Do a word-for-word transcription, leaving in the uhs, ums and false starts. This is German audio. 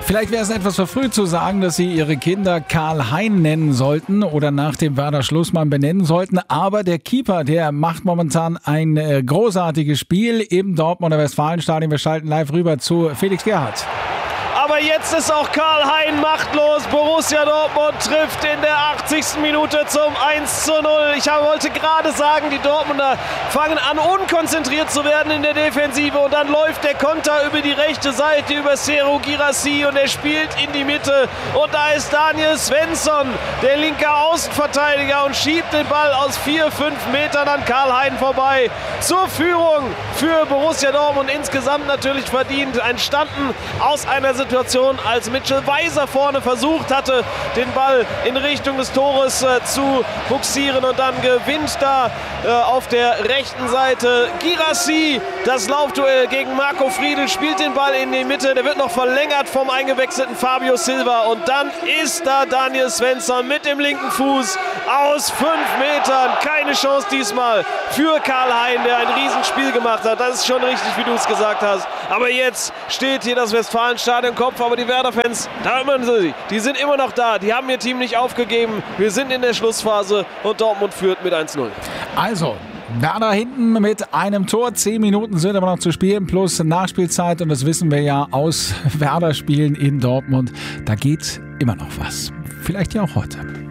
Vielleicht wäre es etwas verfrüht zu sagen, dass Sie Ihre Kinder Karl-Hein nennen sollten oder nach dem Werder Schlussmann benennen sollten. Aber der Keeper, der macht momentan ein äh, großartiges Spiel im Dortmunder Westfalenstadion. Wir schalten live rüber zu Felix Gerhardt. Aber jetzt ist auch Karl-Hein machtlos. Borussia Dortmund trifft in der achtzigsten Minute zum eins zu null. Ich wollte gerade sagen, die Dortmunder fangen an, unkonzentriert zu werden in der Defensive. Und dann läuft der Konter über die rechte Seite, über Serhou Guirassy. Und er spielt in die Mitte. Und da ist Daniel Svensson, der linke Außenverteidiger, und schiebt den Ball aus vier, fünf Metern an Karl-Hein vorbei. Zur Führung für Borussia Dortmund. Insgesamt natürlich verdient. Entstanden aus einer Situation, als Mitchell Weiser vorne versucht hatte, den Ball in Richtung des Tores äh, zu buxieren, und dann gewinnt da äh, auf der rechten Seite Guirassy das Laufduell gegen Marco Friedl, spielt den Ball in die Mitte, der wird noch verlängert vom eingewechselten Fabio Silva, und dann ist da Daniel Svensson mit dem linken Fuß aus fünf Metern. Keine Chance diesmal für Karl-Hein, der ein Riesenspiel gemacht hat. Das ist schon richtig, wie du es gesagt hast. Aber jetzt steht hier das Westfalenstadion Kopf, aber die Werder-Fans, da immer sie, die sind immer noch da. Die haben ihr Team nicht aufgegeben. Wir sind in der Schlussphase und Dortmund führt mit eins null. Also, Werder hinten mit einem Tor. Zehn Minuten sind aber noch zu spielen, plus Nachspielzeit. Und das wissen wir ja aus Werder-Spielen in Dortmund. Da geht immer noch was. Vielleicht ja auch heute.